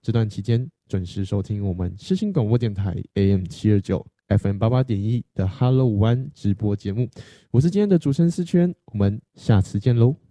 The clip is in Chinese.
这段期间准时收听我们世新广播电台 AM729 FM88.1 的 Hello 午安直播节目。我是今天的主持人思圈，我们下次见喽。